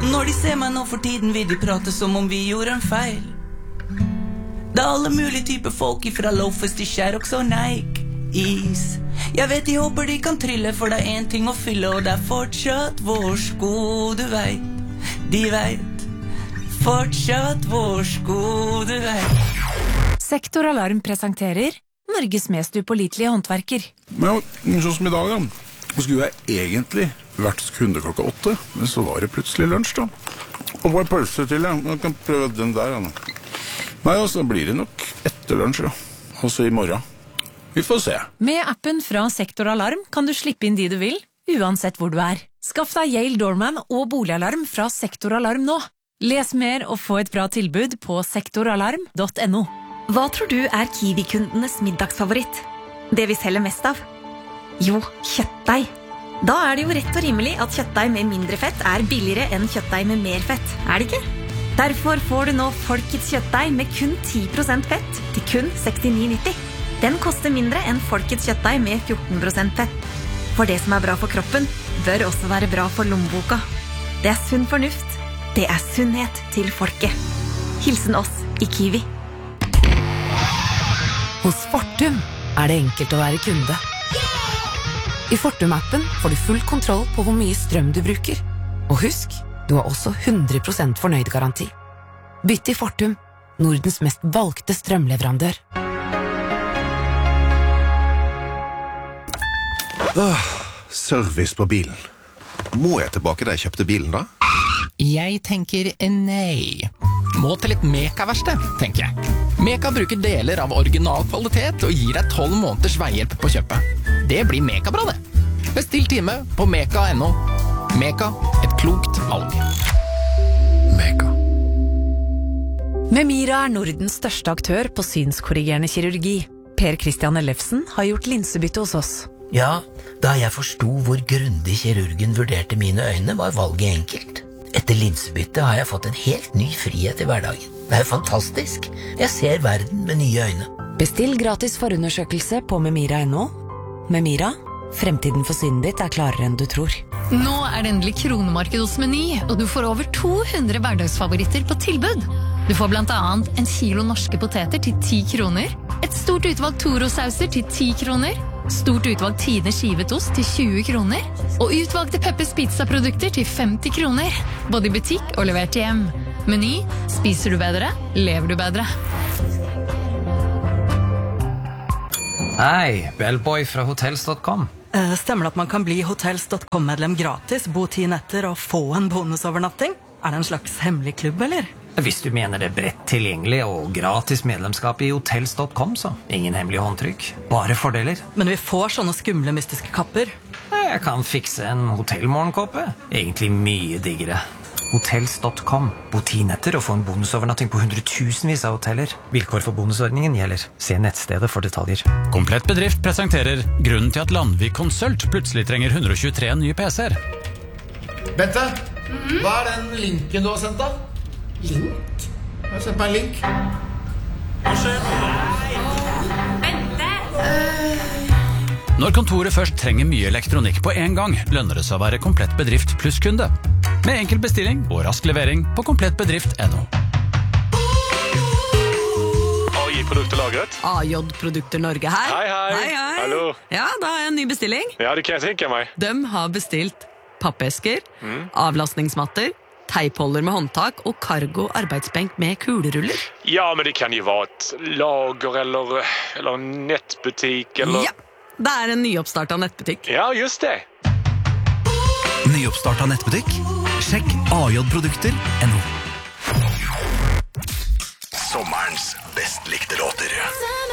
Når de ser meg nå for tiden vil de prate som om vi gjorde en feil. Det alle mulige typer folk ifra loafers til Xerox og Nike is. Jeg vet de håper de kan trille, for det en ting å fylle, og det fortsatt vår sko, du vet. De vet, fortsatt vår sko, du vet. Sektoralarm presenterer Norges mest upålitelige håndverker. Men sånn som i dag da, så skulle jeg egentlig vært kunde klokka 8, men så var det plutselig lunsj da. Og hva pølse til, ja? Man kan prøve den der, ja. Nei, altså blir det nok etter lunsj, ja. Altså i morgen. Vi får se. Med appen fra Sektoralarm kan du slippe inn de du vil, uansett hvor du er. Skaff deg Yale Doorman og boligalarm fra Sektoralarm nå. Les mer og få et bra tilbud på sektoralarm.no. Hva tror du er Kiwi-kundenes middagsfavoritt? Det vi selger mest av? Jo, kjøttdeig. Da er det jo rett og rimelig at kjøttdeig med mindre fett er billigere enn kjøttdeig med mer fett, er det ikke? Derfor får du nå Folkets kjøttdeig med kun 10% fett til kun 69,90. Den koster mindre enn Folkets kjøttdeig med 14% fett. For det som er bra for kroppen, bør også være bra for lommeboka. Det er sunn fornuft. Det er sunnhet til folket. Hilsen oss i Kiwi. Hos Fortum er det enkelt å være kunde. I Fortum-appen får du full kontroll på hvor mye strøm du bruker. Og husk, du har også 100% fornøyd-garanti. Bytt til Fortum, Nordens mest valgte strømleverandør. Service på bilen. Må jeg tilbake da jeg kjøpte bilen da? Jeg tenker nei. Må til litt Meka-verksted, tenker jeg. Meka bruker deler av original kvalitet og gir deg 12 måneders veihjelp på kjøpet. Det blir Meka-bra det. Bestill time på meka.no. Meka, et klokt valg. Meka. Memira er Nordens største aktør på synskorrigerende kirurgi. Per Christian Ellefsen har gjort linsebytte hos oss. Ja, da jeg forstod hvor grundig kirurgen vurderte mine øyne, var valget enkelt. Etter linsebytte har jeg fått en helt ny frihet i hverdagen. Det er jo fantastisk. Jeg ser verden med nye øyne. Bestill gratis forundersøkelse på memira.no. Memira, fremtiden for synet ditt er klarere enn du tror. Nå er det endelig kronemarked hos Meny, og du får over 200 hverdagsfavoritter på tilbud. Du får blant annet en kilo norske poteter til 10 kroner, et stort utvalg Toro-sauser til 10 kroner, stort utvalg Tine skivet ost til 20 kroner, og utvalgte Peppers Pizza-produkter til 50 kroner, både i butikk og levert hjem. Meny, spiser du bedre, lever du bedre. Hei, Bellboy fra hotels.com. Stemmer det at man kan bli hotels.com-medlem gratis, bo 10 netter og få en bonusovernatting? Er det en slags hemmelig klubb, eller? Hvis du mener det bredt tilgjengelig og gratis medlemskap i hotels.com, så ingen hemmelige håndtrykk, bare fordeler. Men vi får sånne skumle mystiske kapper. Jeg kan fikse en hotellmorgenkåpe. Egentlig mye diggere. Hotels.com. Bo 10 netter og få en bonusovernatting på 100,000 av hoteller. Vilkår for bonusordningen gjelder. Se nettstedet for detaljer. Komplett bedrift presenterer grunnen til at Landvik Konsult plutselig trenger 123 nye PC-er. Bente, hva er den linken du har sendt da? Link? Jeg har sendt meg en link. Når kontoret først trenger mye elektronikk på en gang, lønner det seg å være komplett bedrift pluss kunde. Med enkel bestilling og rask levering på komplettbedrift.no. AJ-produkter lagret. AJ-produkter Norge her. Hei, hei. Hei, hei. Hallo. Ja, da har jeg en ny bestilling. Ja, det kan jeg tenke meg. De har bestilt pappesker, avlastningsmatter, teipholder med håndtak og cargo arbeidsbenk med kuleruller. Ja, men det kan jo være et lager eller en nettbutikk eller... Ja, det er en nyoppstartet nettbutikk. Ja, just det. Nyoppstartet nettbutikk? Sjekk AJ-produkter.no. Sommerens best likte låter.